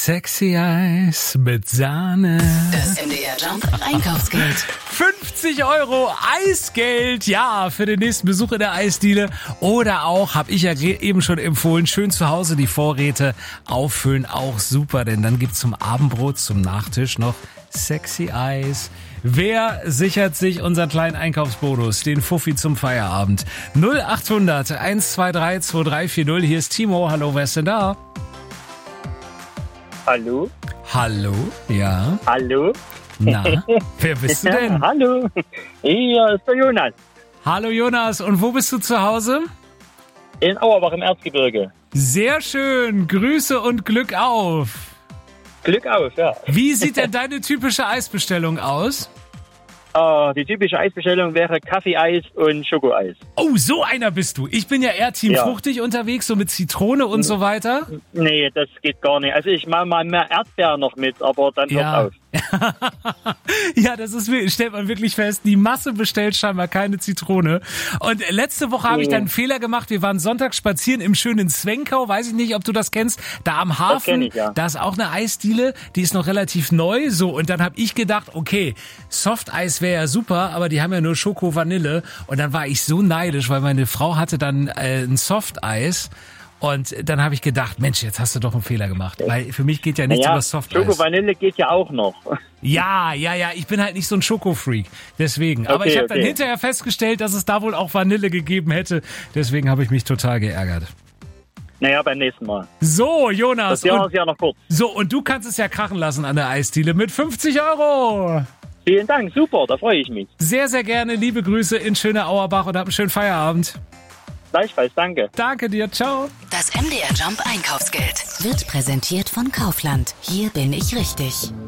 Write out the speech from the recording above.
Sexy Eis mit Sahne. Das MDR Jump Einkaufsgeld. 50 € Eisgeld, ja, für den nächsten Besuch in der Eisdiele. Oder auch, habe ich ja eben schon empfohlen, schön zu Hause die Vorräte auffüllen, auch super. Denn dann gibt's zum Abendbrot, zum Nachtisch noch Sexy Eis. Wer sichert sich unseren kleinen Einkaufsbonus, den Fuffi zum Feierabend? 0800 123 2340. Hier ist Timo. Hallo, wer ist denn da? Hallo? Hallo? Ja? Hallo? Na, wer bist du denn? Hallo? Hier ist der Jonas. Hallo Jonas, und wo bist du zu Hause? In Auerbach im Erzgebirge. Sehr schön, Grüße und Glück auf. Glück auf, ja. Wie sieht denn deine typische Eisbestellung aus? Die typische Eisbestellung wäre Kaffee-Eis und Schokoeis. Oh, so einer bist du. Ich bin ja eher Team fruchtig unterwegs, so mit Zitrone und so weiter. Nee, das geht gar nicht. Also ich mache mal mehr Erdbeeren noch mit, aber dann hört auf. Ja, das ist, stellt man wirklich fest, die Masse bestellt scheinbar keine Zitrone. Und letzte Woche habe ich dann einen Fehler gemacht. Wir waren sonntags spazieren im schönen Zwenkau. Weiß ich nicht, ob du das kennst. Da am Hafen, das kenn ich, ja. Da ist auch eine Eisdiele. Die ist noch relativ neu. So, und dann habe ich gedacht, okay, Softeis wäre ja super, aber die haben ja nur Schoko Vanille. Und dann war ich so neidisch, weil meine Frau hatte dann ein Softeis. Und dann habe ich gedacht, Mensch, jetzt hast du doch einen Fehler gemacht. Weil für mich geht ja nichts über Softeis. Schoko-Vanille geht ja auch noch. Ja, ich bin halt nicht so ein Schokofreak. Deswegen. Aber ich habe dann hinterher festgestellt, dass es da wohl auch Vanille gegeben hätte. Deswegen habe ich mich total geärgert. Naja, beim nächsten Mal. So, Jonas. Das Jahr ist ja noch kurz. So, und du kannst es ja krachen lassen an der Eisdiele mit 50 €. Vielen Dank, super, da freue ich mich. Sehr, sehr gerne. Liebe Grüße in schöne Auerbach und hab einen schönen Feierabend. Gleichfalls, danke. Danke dir, ciao. Das MDR Jump Einkaufsgeld wird präsentiert von Kaufland. Hier bin ich richtig.